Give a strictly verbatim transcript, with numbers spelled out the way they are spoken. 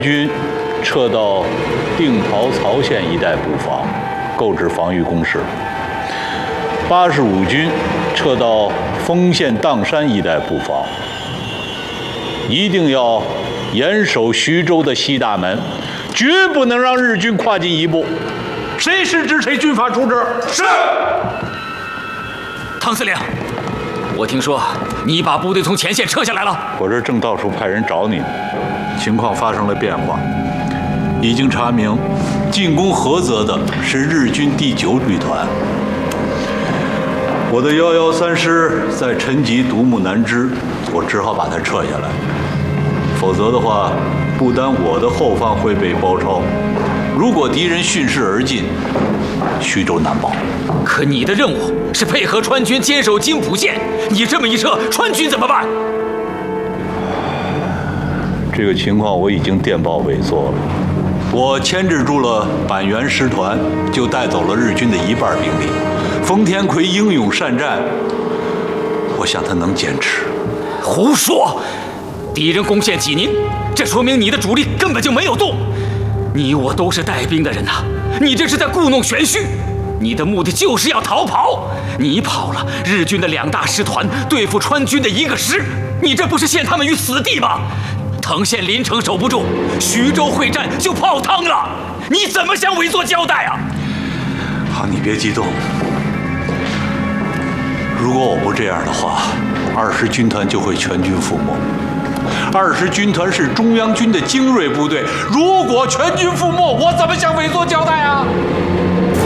军撤到定陶曹县一带布防，构置防御工事。八十五军撤到丰县砀山一带布防，一定要严守徐州的西大门，绝不能让日军跨进一步。谁是指谁军法处置。是。 汤司令，我听说你把部队从前线撤下来了。 我这正到处派人找你呢，情况发生了变化，已经查明，进攻菏泽的是日军第九旅团。我的幺幺三师在陈集独木难支，我只好把它撤下来。否则的话，不单我的后方会被包抄，如果敌人顺势而进，徐州难保。 可你的任务是配合川军坚守津浦线，你这么一撤，川军怎么办？ 这个情况我已经电报委座了，我牵制住了板垣师团，就带走了日军的一半兵力。冯天奎英勇善战，我想他能坚持。 胡说！敌人攻陷济宁，这说明你的主力根本就没有动。你我都是带兵的人呐，你这是在故弄玄虚。你的目的就是要逃跑，你跑了，日军的两大师团对付川军的一个师，你这不是陷他们于死地吗？藤县临城守不住，徐州会战就泡汤了，你怎么向委座交代啊？ 好，你别激动。如果我不这样的话，二十军团就会全军覆没。二十军团是中央军的精锐部队，如果全军覆没，我怎么向委座交代啊？